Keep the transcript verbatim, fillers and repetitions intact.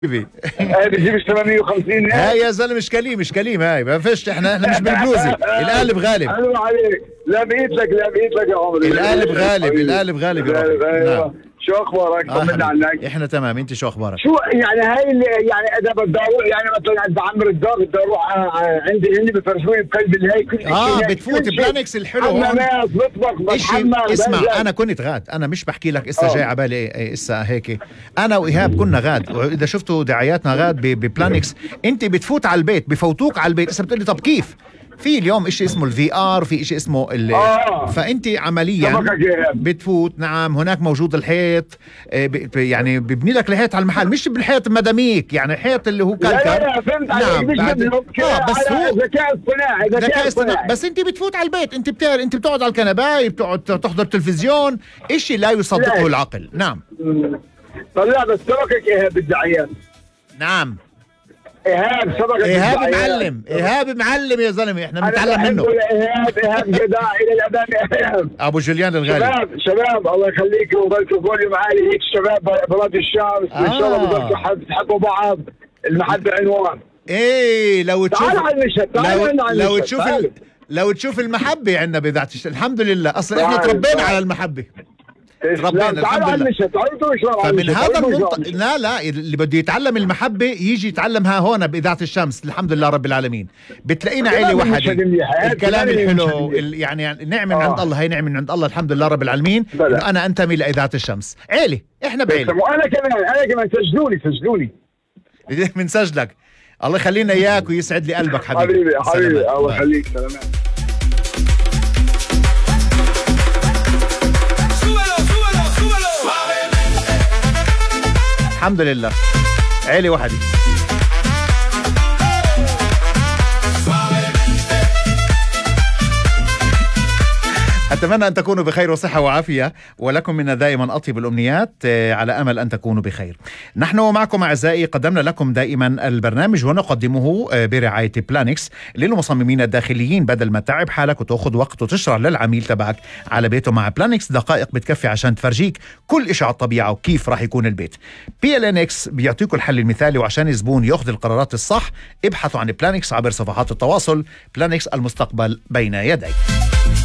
هاي بتجيبش ثمانمية وخمسين. هاي يا زلمه مش كليم مش كليم هاي ما فيش. احنا احنا مش بالبلوزي. القالب غالب. حلو عليك. لا بقيت لك لا بقيت لك يا عمري. القالب غالب القالب غالب يا رب. نعم. شو اخبارك؟ طمنا عنك. احنا تمام. انت شو اخبارك؟ شو يعني هاي اللي يعني اذا بدي اروح يعني مثلا عند بعمر الدار بدي اروح عندي هني بفرشوني بقلب الهي كل شيء. اه بتفوت بلانكس الحلو هون. حمامات بطبخ بتحمر. اسمع انا كنت غاد. انا مش بحكي لك اسا جاي على بالي اسا هيك. انا وايهاب كنا غاد واذا شفتوا دعاياتنا غاد ببلانكس انت بتفوت على البيت بفوتوك على البيت. اسا بتقول لي طب كيف؟ في اليوم اشي اسمه الفي ار في اشي اسمه ال آه. فانت عمليا بتفوت. نعم هناك موجود الحيط يعني ببني لك الحيط على المحل مش بالحيط مداميك يعني الحيط اللي هو كلكر. لا لا فهمت. نعم مش آه بس هو ذكاء اصطناعي ذكاء اصطناعي. بس انت بتفوت على البيت انت بتعرف انت بتقعد على الكنبايه بتقعد تحضر تلفزيون اشي لا يصدقه العقل. نعم طلع بس سبقك ايهاب بالدعايات. نعم ايهاب سبقك. ايهاب معلم ايهاب معلم يا زلمه. احنا بنتعلم منه. ايهاب ايهاب جدع الى الابد. ايهاب ابو جوليان الغالي. شباب شباب الله يخليكم وباركوا كل معالي هيك شباب بلاد الشمس. آه. ان شاء الله بضلكم تحبوا بعض. المحبه عنوان. ايه لو تشوف تعال على المشهد تعال لو, على لو المشهد. تشوف ال... لو تشوف المحبه عندنا بذات الحمد لله. اصلا احنا تربينا على المحبه. تربينا الحمد لله. فمن هذا المنطق لا لا اللي بده يتعلم المحبه يجي يتعلمها هون باذاعه الشمس. الحمد لله رب العالمين. بتلاقينا عيله واحده. الكلام الحلو يعني نعمه من عند الله. هي نعمه من عند الله الحمد لله رب العالمين. انا انتمي لاذاعه الشمس. عيله احنا بعيله. وانا كمان انا كمان سجلوني سجلوني بنسجلك. الله يخلينا اياك ويسعد لي قلبك حبيبي. حبيبي حبيبي الله يخليك. سلامات. الحمد لله عيلة واحدة. أتمنى أن تكونوا بخير وصحة وعافية ولكم منا دائما أطيب الأمنيات على أمل أن تكونوا بخير. نحن معكم أعزائي قدمنا لكم دائما البرنامج ونقدمه برعاية بلانكس للمصممين الداخليين. بدل ما تعب حالك وتأخذ وقت وتشرح للعميل تبعك على بيته مع بلانكس دقائق بتكفي عشان تفرجيك كل إشي على الطبيعة وكيف راح يكون البيت. بي ال إن إكس بيعطيكم الحل المثالي وعشان الزبون يأخذ القرارات الصح ابحثوا عن بلانكس عبر صفحات التواصل. بلانكس المستقبل بين يديك.